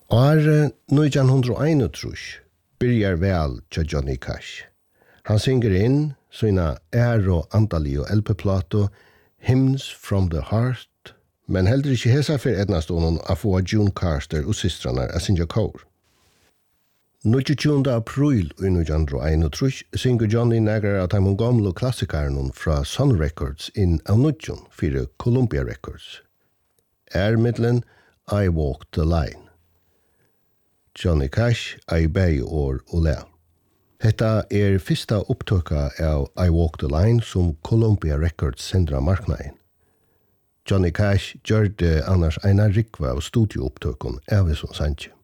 År 1931 byrjar vel til Johnny Cash. Han synger inn sina og andali og LP-plato Hymns from the Heart, men heller ikke hesa for ednast honom å få June Carter og systrarna å synge kor. 29. april i 1931 synger Johnny nægrar av de gamle klassikerne fra Sun Records inn av Nudjon for Columbia Records. Middelen I Walked the Line. Johnny Cash I bei år og le. Hetta fyrsta upptøka av I Walked the Line som Columbia Records sendra marknaden. Johnny Cash gjorde annars eina rikva av studioupptøkun av som sanje.